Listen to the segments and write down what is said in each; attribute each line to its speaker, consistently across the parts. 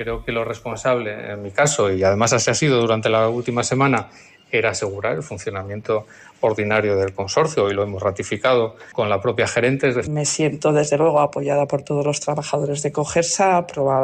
Speaker 1: Creo que lo responsable, en mi caso, y además así ha sido durante la última semana, era asegurar el funcionamiento ordinario del consorcio y lo hemos ratificado con la propia gerente.
Speaker 2: Me siento desde luego apoyada por todos los trabajadores de Cogersa,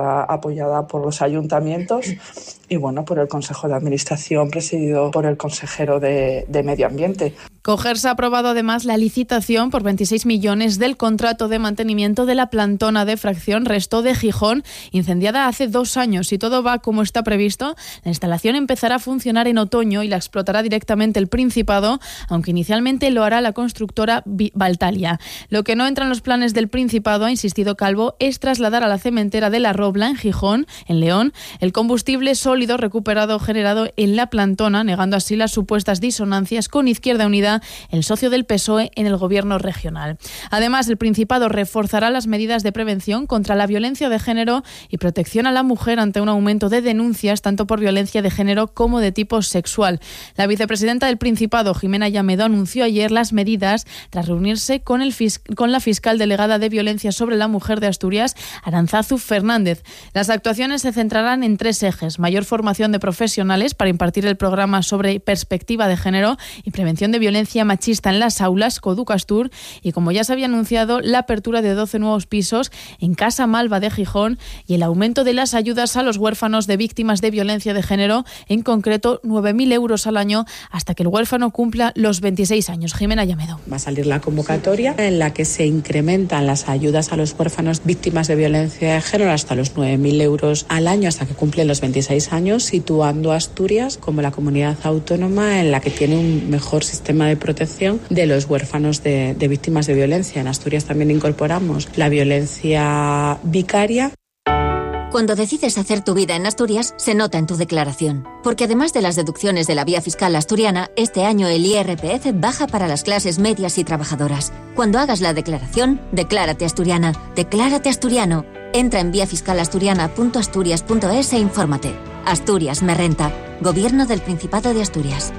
Speaker 2: apoyada por los ayuntamientos y por el Consejo de Administración presidido por el consejero de Medio Ambiente.
Speaker 3: Cogersa ha aprobado además la licitación por 26 millones del contrato de mantenimiento de la plantona de fracción Resto de Gijón, incendiada hace 2 años. Si todo va como está previsto, la instalación empezará a funcionar en otoño y la explotará directamente el Principado, aunque inicialmente lo hará la constructora Valtalia. Lo que no entra en los planes del Principado, ha insistido Calvo, es trasladar a la cementera de La Robla, en Gijón, en León, el combustible sólido recuperado generado en la plantona, negando así las supuestas disonancias con Izquierda Unida, el socio del PSOE en el gobierno regional. Además, el Principado reforzará las medidas de prevención contra la violencia de género y protección a la mujer ante un aumento de denuncias tanto por violencia de género como de tipo sexual. La vicepresidenta del Principado, Jimena Llamedo, anunció ayer las medidas tras reunirse con la fiscal delegada de violencia sobre la mujer de Asturias, Arantzazu Fernández. Las actuaciones se centrarán en 3 ejes: mayor formación de profesionales para impartir el programa sobre perspectiva de género y prevención de violencia machista en las aulas, Coducastur, y como ya se había anunciado, la apertura de 12 nuevos pisos en Casa Malva de Gijón y el aumento de las ayudas a los huérfanos de víctimas de violencia de género, en concreto 9.000 euros al año hasta que el huérfano cumpla los 26 años. Jimena Llamedo.
Speaker 2: Va a salir la convocatoria en la que se incrementan las ayudas a los huérfanos víctimas de violencia de género hasta los 9.000 euros al año hasta que cumplen los 26 años, situando a Asturias como la comunidad autónoma en la que tiene un mejor sistema de protección de los huérfanos de víctimas de violencia. En Asturias también incorporamos la violencia vicaria.
Speaker 4: Cuando decides hacer tu vida en Asturias, se nota en tu declaración. Porque además de las deducciones de la vía fiscal asturiana, este año el IRPF baja para las clases medias y trabajadoras. Cuando hagas la declaración, declárate asturiana, declárate asturiano. Entra en viafiscalasturiana.asturias.es e infórmate. Asturias me renta. Gobierno del Principado de Asturias.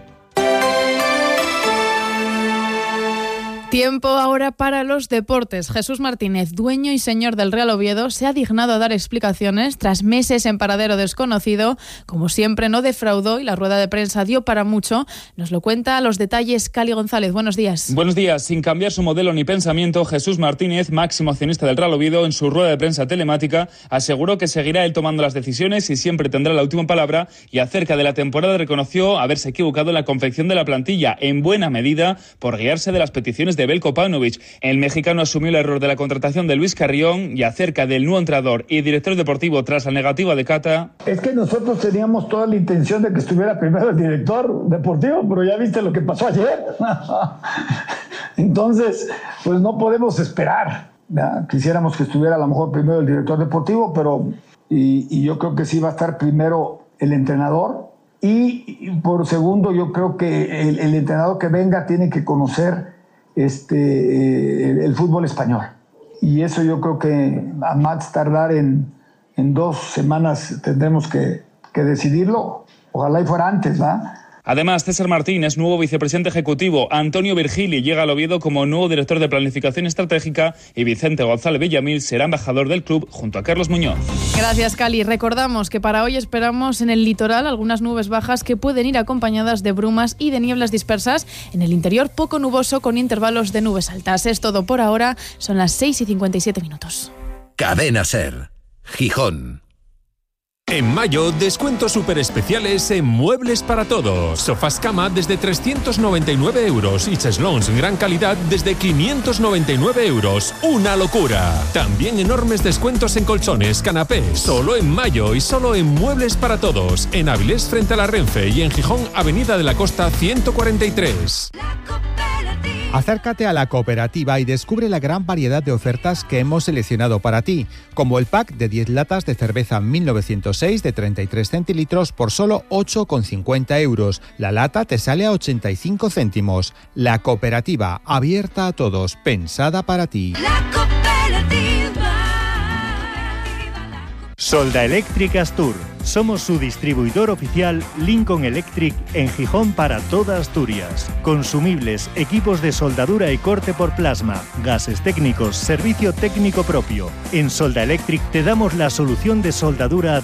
Speaker 3: Tiempo ahora para los deportes. Jesús Martínez, dueño y señor del Real Oviedo, se ha dignado a dar explicaciones tras meses en paradero desconocido. Como siempre, no defraudó y la rueda de prensa dio para mucho. Nos lo cuenta a los detalles Cali González. Buenos días.
Speaker 5: Buenos días. Sin cambiar su modelo ni pensamiento, Jesús Martínez, máximo accionista del Real Oviedo, en su rueda de prensa telemática aseguró que seguirá él tomando las decisiones y siempre tendrá la última palabra, y acerca de la temporada reconoció haberse equivocado en la confección de la plantilla, en buena medida por guiarse de las peticiones de Belko Paunovic. El mexicano asumió el error de la contratación de Luis Carrión, y acerca del nuevo entrenador y director deportivo tras la negativa de Cata.
Speaker 6: Es que nosotros teníamos toda la intención de que estuviera primero el director deportivo, pero ya viste lo que pasó ayer. Entonces, pues no podemos esperar. ¿Ya? Quisiéramos que estuviera a lo mejor primero el director deportivo, pero y yo creo que sí va a estar primero el entrenador, y por segundo yo creo que el entrenador que venga tiene que conocer el fútbol español, y eso yo creo que a más tardar en 2 semanas tendremos que decidirlo. Ojalá y fuera antes, ¿verdad?
Speaker 5: Además, César Martínez, nuevo vicepresidente ejecutivo, Antonio Virgili llega al Oviedo como nuevo director de planificación estratégica, y Vicente González Villamil será embajador del club junto a Carlos Muñoz.
Speaker 3: Gracias, Cali. Recordamos que para hoy esperamos en el litoral algunas nubes bajas que pueden ir acompañadas de brumas y de nieblas dispersas. En el interior poco nuboso con intervalos de nubes altas. Es todo por ahora. Son las 6:57.
Speaker 7: Cadena SER, Gijón.
Speaker 8: En mayo, descuentos súper especiales en Muebles para Todos. Sofás cama desde 399 euros y cheslons gran calidad desde 599 euros. ¡Una locura! También enormes descuentos en colchones, canapés. Solo en mayo y solo en Muebles para Todos. En Avilés frente a la Renfe y en Gijón, Avenida de la Costa 143.
Speaker 9: Acércate a la cooperativa y descubre la gran variedad de ofertas que hemos seleccionado para ti, como el pack de 10 latas de cerveza 1906 de 33 centilitros por solo 8,50 euros. La lata te sale a 85 céntimos. La cooperativa, abierta a todos, pensada para ti.
Speaker 7: La cooperativa.
Speaker 10: Solda Electric Astur. Somos su distribuidor oficial Lincoln Electric en Gijón para toda Asturias. Consumibles, equipos de soldadura y corte por plasma, gases técnicos, servicio técnico propio. En Solda Electric te damos la solución de soldadura